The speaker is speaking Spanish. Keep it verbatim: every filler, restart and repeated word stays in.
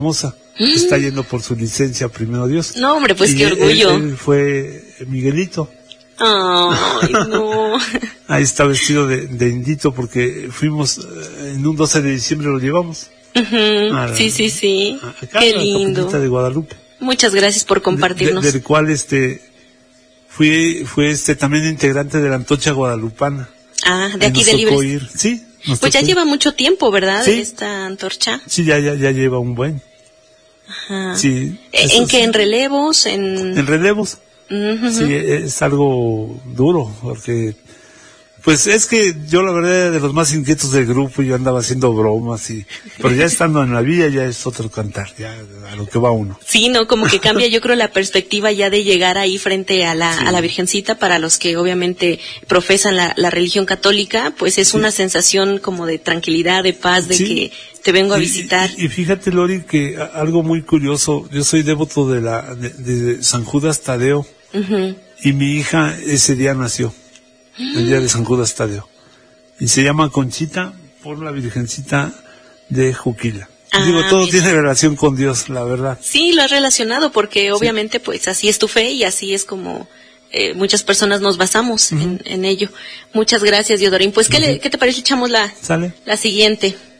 famosa. Está yendo por su licencia, primero Dios. No, hombre, pues y qué orgullo. Él, él fue Miguelito. Ay, no. Ahí está vestido de, de indito porque fuimos, en un doce de diciembre lo llevamos. Uh-huh. A, sí, sí, sí. Acá, qué a la lindo. Capillita de Guadalupe. Muchas gracias por compartirnos. De, de, del cual este, fui, fue este también integrante de la Antorcha Guadalupana. Ah, de aquí de Libres. Ir. Sí. Pues ya ir. Lleva mucho tiempo, ¿verdad? Sí. Esta antorcha. Sí, ya, ya, ya lleva un buen. Ajá. Sí. ¿En qué? Sí. ¿En relevos? En, en relevos. Uh-huh. Sí, es algo duro, porque, pues es que yo la verdad era de los más inquietos del grupo, yo andaba haciendo bromas, y pero ya estando en la villa ya es otro cantar, ya a lo que va uno. Sí, no, como que cambia yo creo la perspectiva ya de llegar ahí frente a la, sí. a la Virgencita, para los que obviamente profesan la, la religión católica, pues es sí. una sensación como de tranquilidad, de paz, de sí. que te vengo a visitar. Y, y, y fíjate, Lori, que algo muy curioso, yo soy devoto de la de, de San Judas Tadeo. Uh-huh. Y mi hija ese día nació, el día de San Judas Tadeo, y se llama Conchita por la Virgencita de Juquila. Ah, Digo, todo mira. tiene relación con Dios, la verdad. Sí, lo has relacionado porque sí. obviamente pues así es tu fe y así es como eh, muchas personas nos basamos uh-huh. en, en ello. Muchas gracias, Diodorín. Pues, ¿qué, uh-huh. le, ¿qué te parece? Echamos la, ¿Sale? la siguiente.